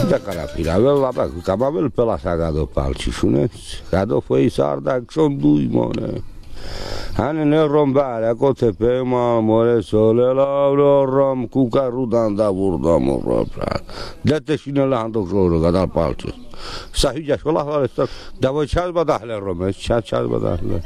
Da carapilavel, vabbè, camavel pe la sagado palci, șuneți? Gado foi sarda, xondui, mone. Hane ne rombare, acote pe mamore, sole la rom, cu carudan da burda morropra. Dete și ne la andoc joro, gadal palci. Sa hügye, sola halesta, de voi ce-ați bădahle rome, ce-ați bădahle?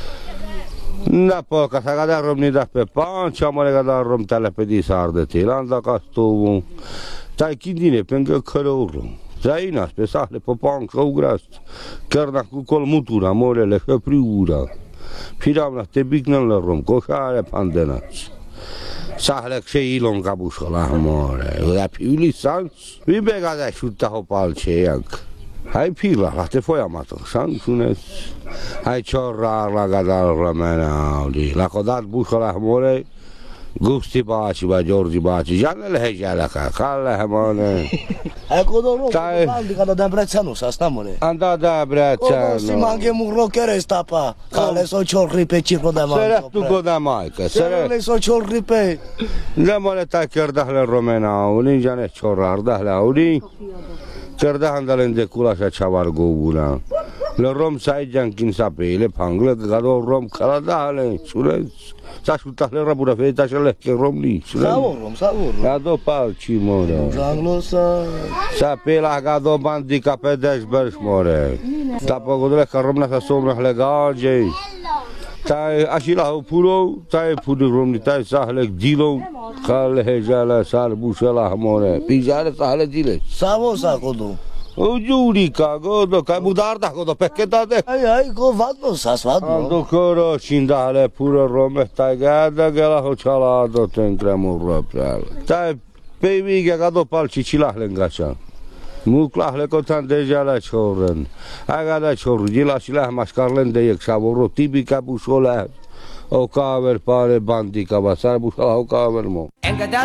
Da, pă, ca să gadea romni da pe pan, ce-am gadea rom tale pe di sarde tilanda ca stovu. Tai chindine, pentru că rom. Trainas pe sahle, pe pan, că ugrast. Chiar cu colmutura, morele, că priura. Piramna, te bicnăm la rom, coșare pandenați. Sahle că ilon ca bușola, more. Da piuli sans, vibe gadea șuta ho palceianc. Hai pila, la te foi amato, sansunes. Hai ciorrar la gadal ramenaudi. La codat bușola, more. Gusti baci, ba Giorgi baci, janele hejala ca, calle hamone. Ecco dono, bandi kada da Brezzano sa stamone. Anda da Brezzano. Si manche un rockere stapa, calle so ciorri pe circo da mai. Sere tu goda maica, sere. Le so ciorri pe. Da mole ta kerdahle romenaudi, jane ciorrar dahle audi. Kerdahandalen de kula sa chavar goguna. Le rom sai jankin sapele, pangle, gado rom kala dahle, sules. S-a șutat le rabura feta și le che romni. Savor. Gado palci more. Janglo Sa pela gado bandica pe dashberg more. Ta pogodle că romna sa somna legalje. Tai ashila puro, tai pudi romni tai sahle dilo, kale hejala sar bushela more. Pijare sahle dile. Savo sa kodo. O giurica, godo, ca budarda godo, perché date? Ai, go vadno, sa svadno. Ando coro, scindale pure rome, stai gada, che la hoccialato, te incremo proprio. Stai, pe mica, gado palci, ci lahle îngașa. Muclahle cotan deja la ciorren. Aga da ciorru, gila și la mascarlen de ec, savoro, tipica bușola. O caver pare bandica, basar bușola, o caver mo.